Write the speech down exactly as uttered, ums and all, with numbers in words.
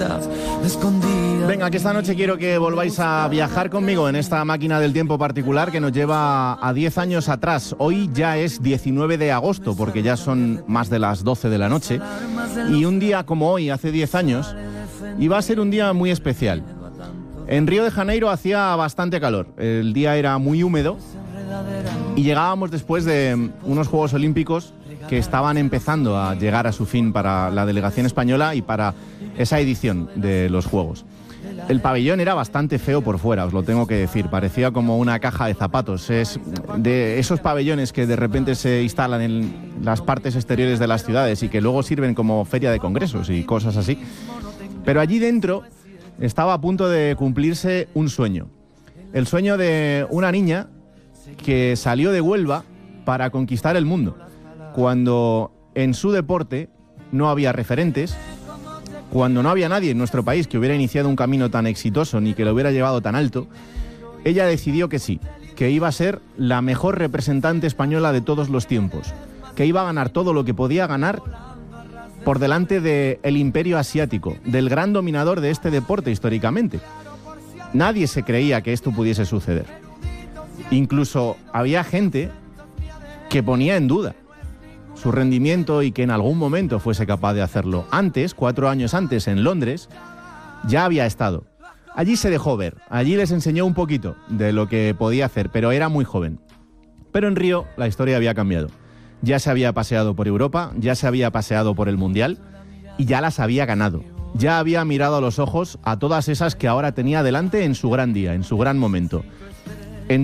Venga, que esta noche quiero que volváis a viajar conmigo en esta máquina del tiempo particular que nos lleva a diez años atrás. Hoy ya es diecinueve de agosto, porque ya son más de las doce de la noche. Y un día como hoy, hace diez años, iba a ser un día muy especial. En Río de Janeiro hacía bastante calor, el día era muy húmedo y llegábamos después de unos Juegos Olímpicos que estaban empezando a llegar a su fin para la delegación española y para esa edición de los Juegos. El pabellón era bastante feo por fuera, os lo tengo que decir, parecía como una caja de zapatos. Es de esos pabellones que de repente se instalan en las partes exteriores de las ciudades y que luego sirven como feria de congresos y cosas así. Pero allí dentro estaba a punto de cumplirse un sueño. El sueño de una niña que salió de Huelva para conquistar el mundo, cuando en su deporte no había referentes, cuando no había nadie en nuestro país que hubiera iniciado un camino tan exitoso ni que lo hubiera llevado tan alto. Ella decidió que sí, que iba a ser la mejor representante española de todos los tiempos, que iba a ganar todo lo que podía ganar por delante del imperio asiático, del gran dominador de este deporte históricamente. Nadie se creía que esto pudiese suceder. Incluso había gente que ponía en duda su rendimiento y que en algún momento fuese capaz de hacerlo. Antes, cuatro años antes, en Londres, ya había estado. Allí se dejó ver, allí les enseñó un poquito de lo que podía hacer, pero era muy joven. Pero en Río la historia había cambiado. Ya se había paseado por Europa, ya se había paseado por el Mundial y ya las había ganado. Ya había mirado a los ojos a todas esas que ahora tenía delante en su gran día, en su gran momento.